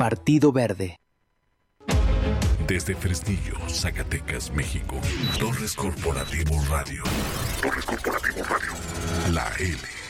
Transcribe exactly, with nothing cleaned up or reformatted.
Partido Verde. Desde Fresnillo, Zacatecas, México. Torres Corporativo Radio. Torres Corporativo Radio. La L.